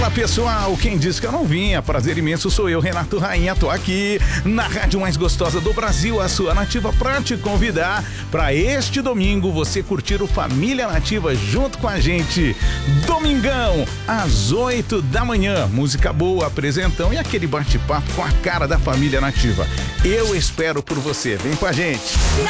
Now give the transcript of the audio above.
Olá pessoal, quem disse que eu não vinha? Prazer imenso, sou eu, Renato Rainha, tô aqui na rádio mais gostosa do Brasil, a sua Nativa, pra te convidar pra este domingo você curtir o Família Nativa junto com a gente. Domingão, às 8 da manhã, música boa, apresentão e aquele bate-papo com a cara da Família Nativa. Eu espero por você, vem com a gente.